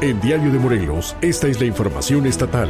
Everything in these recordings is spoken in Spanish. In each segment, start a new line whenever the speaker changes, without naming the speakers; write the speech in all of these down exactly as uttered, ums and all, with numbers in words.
En Diario de Morelos, esta es la información estatal.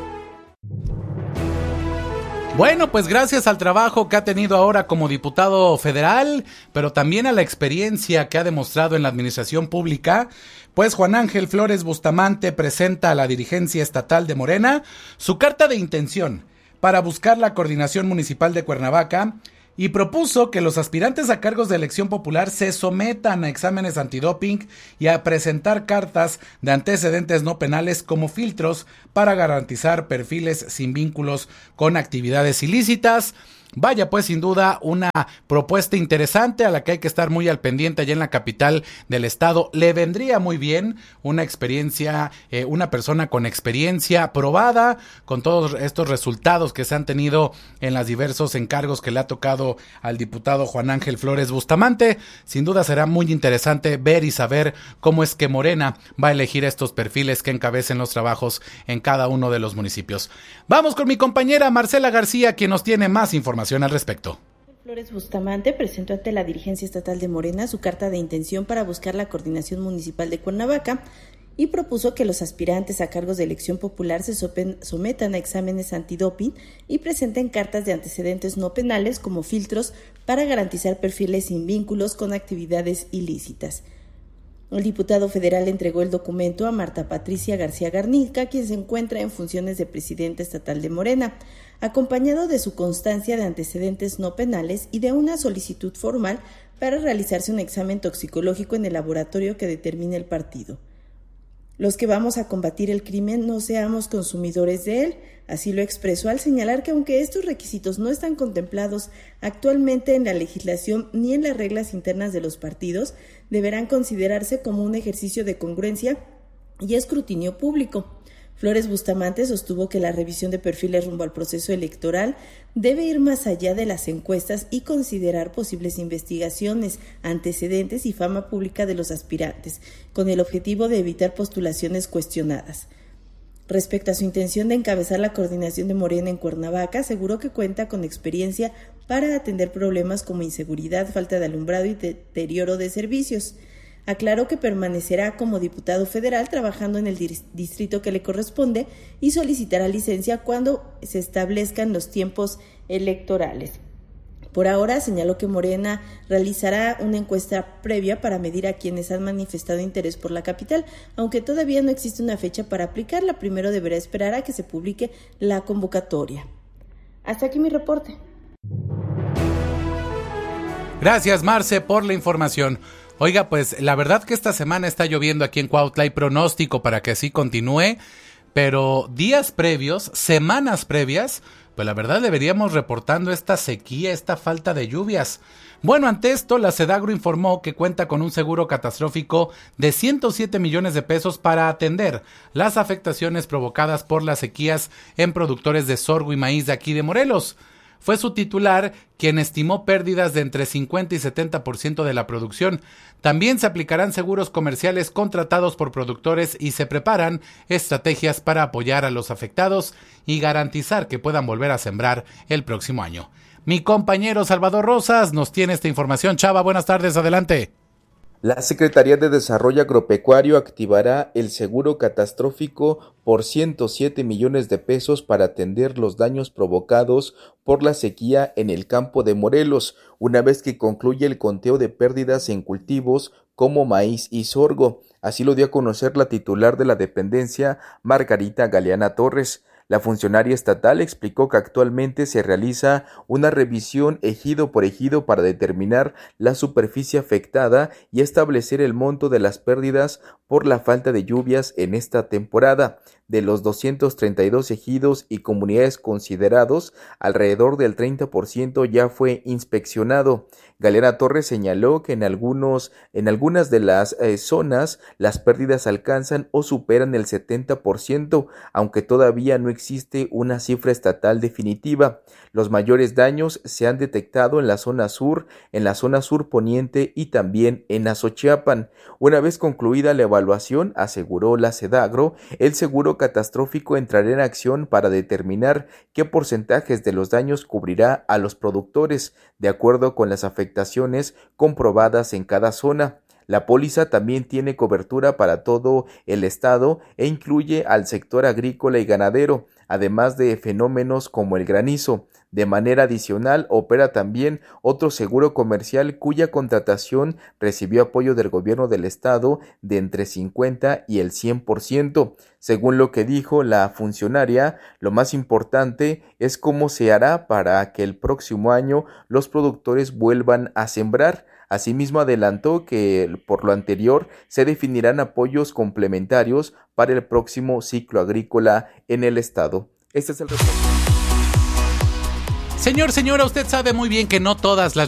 Bueno, pues gracias al trabajo que ha tenido ahora como diputado federal, pero también a la experiencia que ha demostrado en la administración pública, pues Juan Ángel Flores Bustamante presenta a la dirigencia estatal de Morena su carta de intención para buscar la coordinación municipal de Cuernavaca y propuso que los aspirantes a cargos de elección popular se sometan a exámenes antidoping y a presentar cartas de antecedentes no penales como filtros para garantizar perfiles sin vínculos con actividades ilícitas. Vaya, pues sin duda una propuesta interesante a la que hay que estar muy al pendiente allá en la capital del estado. Le vendría muy bien una experiencia, eh, una persona con experiencia probada, con todos estos resultados que se han tenido en los diversos encargos que le ha tocado al diputado Juan Ángel Flores Bustamante. Sin duda será muy interesante ver y saber cómo es que Morena va a elegir estos perfiles que encabecen los trabajos en cada uno de los municipios. Vamos con mi compañera Marcela García, quien nos tiene más información al respecto.
Flores Bustamante presentó ante la dirigencia estatal de Morena su carta de intención para buscar la coordinación municipal de Cuernavaca y propuso que los aspirantes a cargos de elección popular se sometan a exámenes antidoping y presenten cartas de antecedentes no penales como filtros para garantizar perfiles sin vínculos con actividades ilícitas. El diputado federal entregó el documento a Marta Patricia García Garnica, quien se encuentra en funciones de presidenta estatal de Morena, acompañado de su constancia de antecedentes no penales y de una solicitud formal para realizarse un examen toxicológico en el laboratorio que determine el partido. Los que vamos a combatir el crimen no seamos consumidores de él, así lo expresó al señalar que aunque estos requisitos no están contemplados actualmente en la legislación ni en las reglas internas de los partidos, deberán considerarse como un ejercicio de congruencia y escrutinio público. Flores Bustamante sostuvo que la revisión de perfiles rumbo al proceso electoral debe ir más allá de las encuestas y considerar posibles investigaciones, antecedentes y fama pública de los aspirantes, con el objetivo de evitar postulaciones cuestionadas. Respecto a su intención de encabezar la coordinación de Morena en Cuernavaca, aseguró que cuenta con experiencia para atender problemas como inseguridad, falta de alumbrado y deterioro de servicios. Aclaró que permanecerá como diputado federal trabajando en el distrito que le corresponde y solicitará licencia cuando se establezcan los tiempos electorales. Por ahora señaló que Morena realizará una encuesta previa para medir a quienes han manifestado interés por la capital, aunque todavía no existe una fecha para aplicarla. Primero deberá esperar a que se publique la convocatoria. Hasta aquí mi reporte.
Gracias, Marce, por la información. Oiga, pues la verdad que esta semana está lloviendo aquí en Cuautla, hay pronóstico para que así continúe, pero días previos, semanas previas, pues la verdad deberíamos reportando esta sequía, esta falta de lluvias. Bueno, ante esto, la Sedagro informó que cuenta con un seguro catastrófico de ciento siete millones de pesos para atender las afectaciones provocadas por las sequías en productores de sorgo y maíz de aquí de Morelos. Fue su titular quien estimó pérdidas de entre cincuenta y setenta por ciento de la producción. También se aplicarán seguros comerciales contratados por productores y se preparan estrategias para apoyar a los afectados y garantizar que puedan volver a sembrar el próximo año. Mi compañero Salvador Rosas nos tiene esta información. Chava, buenas tardes, adelante.
La Secretaría de Desarrollo Agropecuario activará el seguro catastrófico por ciento siete millones de pesos para atender los daños provocados por la sequía en el campo de Morelos, una vez que concluye el conteo de pérdidas en cultivos como maíz y sorgo. Así lo dio a conocer la titular de la dependencia, Margarita Galeana Torres. La funcionaria estatal explicó que actualmente se realiza una revisión ejido por ejido para determinar la superficie afectada y establecer el monto de las pérdidas por la falta de lluvias en esta temporada. De los doscientos treinta y dos ejidos y comunidades considerados, alrededor del treinta por ciento ya fue inspeccionado. Galeana Torres señaló que en algunos, en algunas de las eh, zonas las pérdidas alcanzan o superan el setenta por ciento, aunque todavía no existe una cifra estatal definitiva. Los mayores daños se han detectado en la zona sur, en la zona sur poniente y también en Azochiapan. Una vez concluida la evaluación, aseguró la Sedagro, el seguro catastrófico entrará en acción para determinar qué porcentajes de los daños cubrirá a los productores, de acuerdo con las afectaciones comprobadas en cada zona. La póliza también tiene cobertura para todo el estado e incluye al sector agrícola y ganadero, además de fenómenos como el granizo. De manera adicional, opera también otro seguro comercial cuya contratación recibió apoyo del gobierno del estado de entre cincuenta y el cien por ciento. Según lo que dijo la funcionaria, lo más importante es cómo se hará para que el próximo año los productores vuelvan a sembrar. Asimismo, adelantó que por lo anterior se definirán apoyos complementarios para el próximo ciclo agrícola en el estado. Este es el reporte.
Señor, señora, usted sabe muy bien que no todas las